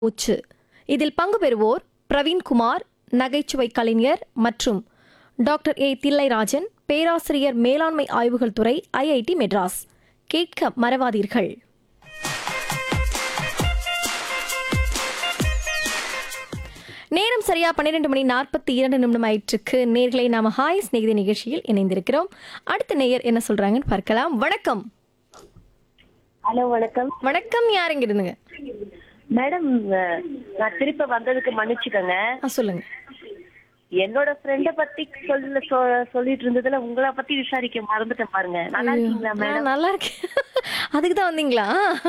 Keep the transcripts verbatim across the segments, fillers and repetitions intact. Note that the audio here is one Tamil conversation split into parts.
மூச்சு. இதில் பங்கு பெறுவோர் பிரவீன்குமார், நகைச்சுவை கலைஞர் மற்றும் டாக்டர் ஏ தில்லைராஜன், பேராசிரியர் மேலாண்மை ஆய்வுகள் துறை, ஐஐடி மெட்ராஸ். கேட்க மறவாதீர்கள். நேரம் சரியா பன்னிரண்டு மணி நாற்பத்தி இரண்டு நிமிடம் ஆயிற்றுக்கு. நேர்களை நாம ஹாய் ஸ்நேகிதி நிகழ்ச்சியில் இணைந்திருக்கிறோம். அடுத்த நேயர் என்ன சொல்றாங்கன்னு பார்க்கலாம். வணக்கம். ஹலோ, வணக்கம். வணக்கம், யாருங்க இருந்துங்க? மேடம், நான் திருப்ப வந்ததுக்கு மன்னிச்சுக்கோங்க. ஆ, சொல்லுங்க. என்னோட ஃப்ரெண்ட பத்தி சொல்ல சொ- சொல்லிட்டு இருந்ததுல உங்களை பத்தி விசாரிக்க மறந்துட்டேன் பாருங்க. நல்லா இருக்கீங்களா ஆ, மேடம்? நல்லா இருக்கேன். அதுக்கு தான் வந்தீங்களா?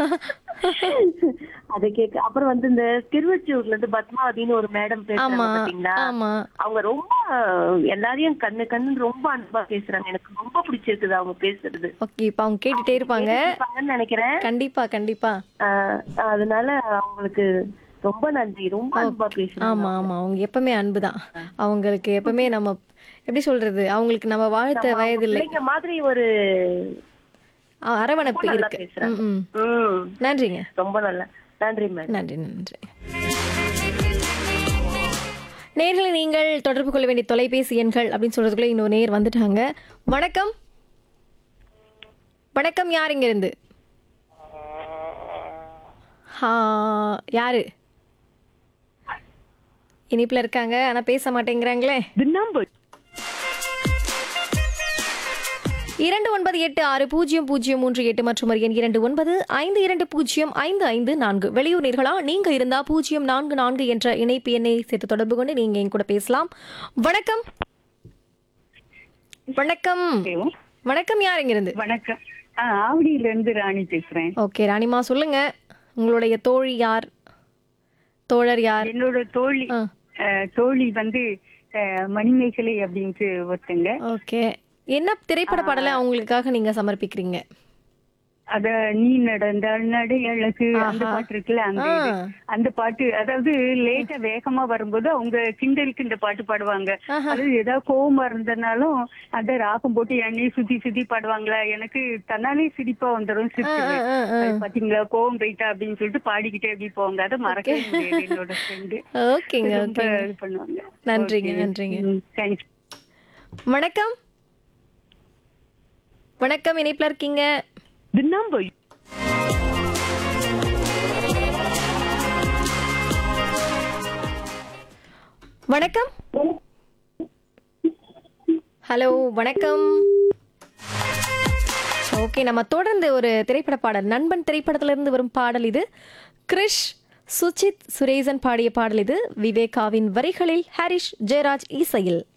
அதை கேட்க அப்புறம் வந்து இந்த திருவொற்றியூர்ல இருந்து பத்மாவதினு ஒரு மேடம் பேசுறாங்க ஆமா பாத்தீங்களா? ஆமா. அவங்க ரொம்ப எல்லாரையும் கண்ணு கண்ணு ரொம்ப அன்பா பேசுறாங்க. எனக்கு ரொம்ப பிடிச்சிருக்குது அவங்க பேசுறது. ஓகே, இப்ப அவங்க கேட்டுட்டே இருப்பாங்க. இருப்பாங்கன்னு நினைக்கிறேன். கண்டிப்பா கண்டிப்பா. ஆஹ் அதனால அவங்களுக்கு ரொம்ப நன்றி. ரொம்ப அன்பா பேசுறாங்க. ஆமா ஆமா, அவங்க எப்பவுமே அன்புதான். அவங்களுக்கு எப்பவுமே நம்ம எப்படி சொல்றது, அவங்களுக்கு நம்ம வாழ்த்த வயதில்லை, பிள்ளைங்க மாதிரி ஒரு அ- அரவணைப்பு நல்லா இருக்கு. பேசுறாங்க. ம், ம். ம். நன்றிங்க. ரொம்ப நல்லா. நன்றி மேடம். நன்றி நன்றி. நேர்களை நீங்கள் தொடர்பு கொள்ள வேண்டிய தொலைபேசி எண்கள் அப்படின்னு சொல்றதுக்குள்ள இன்னொரு நேர் வந்துட்டாங்க. வணக்கம். வணக்கம், யார் இங்க இருந்து? ஆ, யாரு இனிப்புல இருக்காங்க ஆனா பேச மாட்டேங்கிறாங்களே. The number. இரண்டு ஒன்பது எட்டு ஆறு பூஜ்ஜியம் பூஜ்ஜியம் மூன்று எட்டு மற்றும் ஒரு எண் இரண்டு ஒன்பது ஐந்து இரண்டு பூஜ்ஜியம் ஐந்து ஐந்து நான்கு. வெளியூர் நேர்களா நீங்க இருந்தா பூஜ்ஜியம் நான்கு நான்கு என்ற இணைப்பு எண்ணை சேர்த்து தொடர்பு கொண்டு நீங்க என் கூட பேசலாம். வணக்கம். வணக்கம். வணக்கம், யார் இங்க இருந்து? வணக்கம். ஆ, ஆவடியில இருந்து ராணி பேசுறேன். ஓகே ராணிமா, சொல்லுங்க. உங்களுடைய தோழி யார், தோழர் யார்? என்னோட தோழி ஆ. அஹ், தோழி வந்து அஹ், மணிமேகலை அப்படின்ட்டு ஒருத்தங்க. ஓகே, என்ன திரைப்பட பாடலை அவங்களுக்காக நீங்க சமர்ப்பிக்கிறீங்க? அத நீ நடந்தால் நடை அழகு அந்த ஆஹா. பாட்டு இருக்குல்ல, அந்த இது. ஆ. அந்த பாட்டு அதாவது லேட்டா வேகமா வரும்போது அவங்க கிண்டலுக்கு இந்த பாட்டு பாடுவாங்க. ஆஹா. அது ஏதாவது கோவமா இருந்தனாலும் அந்த ராகம் போட்டு எண்ணெய் சுத்தி சுத்தி பாடுவாங்களா, எனக்கு தன்னாலே சிரிப்பா வந்துடும். ஆ, சிரிச்சுவேன். ஆ, ஆ. அது பாத்தீங்களா, கோவம் போயிட்டா அப்படின்னு சொல்லிட்டு பாடிக்கிட்டே அப்படி போவாங்க. அதை மறக்கவே முடியாது என்னோட ஃப்ரெண்டு. ஓகேங்க ரொம்ப ஓகேங்க. இது பண்ணுவாங்க. நன்றிங்க, Okay. நன்றிங்க. ம், thanks. வணக்கம். வணக்கம், இணைப்புல இருக்கீங்க. The number. வணக்கம். ஹலோ, வணக்கம். ஓகே, நம்ம தொடர்ந்து ஒரு திரைப்பட பாடல், நண்பன் திரைப்படத்திலிருந்து வரும் பாடல் இது. கிரிஷ், சுஜித், சுரேசன் பாடிய பாடல் இது. விவேகாவின் வரிகளில் ஹரிஷ் ஜெயராஜ் இசையில்.